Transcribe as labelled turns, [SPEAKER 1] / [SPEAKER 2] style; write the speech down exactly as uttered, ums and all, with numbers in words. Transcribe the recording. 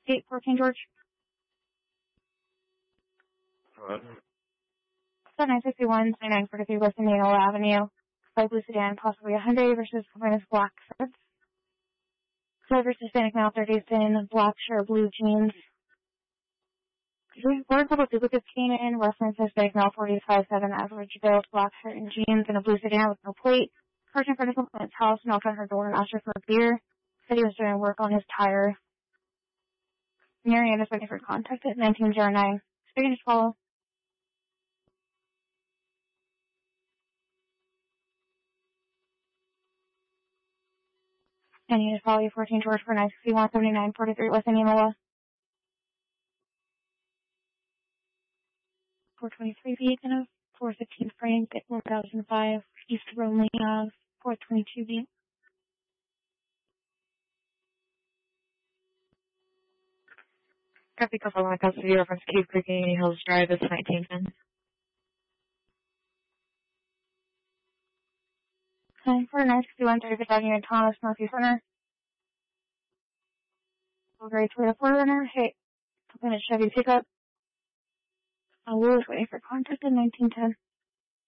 [SPEAKER 1] eight fourteen George.
[SPEAKER 2] What?
[SPEAKER 1] So nine sixty-one, nine forty-three West Indianola Avenue. By Blue Sedan, possibly a Hyundai versus minus black shirts. Silver Hispanic male, thirties in black shirt, blue jeans. Where a couple duplicates came in, reference Hispanic male, forty-five seven, average build, black shirt and jeans, and a blue sedan with no plate. Parked in front of complainant's house, knocked on her door and asked her for a beer. Said he was doing work on his tire. Marianne is waiting for contact at nineteen oh nine. Speaking to follow. I need to follow you, fourteen George for nine sixty-one, seventy-nine forty-three West Indianola. four twenty-three B, kind of four fifteen Frank at one thousand five East Romley Ave, four twenty-two B.
[SPEAKER 3] Copy, couple on custody reference Cave Creek, Indian Hills Drive, it's nineteen ten.
[SPEAKER 1] nine four nine sixty-one thirty-fifth Avenue, Thomas, Northeast Center. Great Toyota four runner, hey, complainant Chevy pickup. I was waiting for contact at nineteen ten.